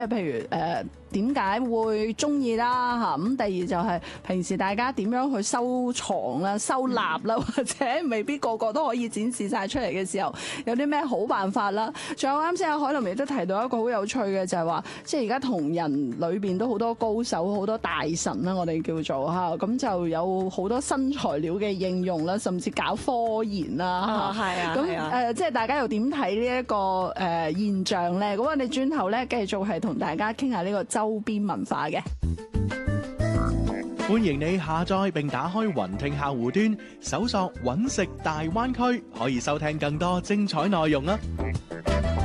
譬如點解會中意啦嚇，咁第二就係平時大家點樣去收藏啦、收納啦，或者未必個個都可以展示晒出嚟嘅時候，有啲咩好辦法啦？仲有啱先阿海琳亦都提到一個好有趣嘅，就係話即係而家同人裏邊都好多高手、好多大神啦，我哋叫做嚇，咁就有好多新材料嘅應用啦，甚至搞科研啦嚇。 係啊， 咁即係大家又點睇呢一個現象咧？咁我哋轉頭咧繼續係同大家傾下呢個周邊文化嘅。 歡迎你下載並打開雲聽客戶端，搜索揾食大灣區，可以收聽更多精彩內容啦！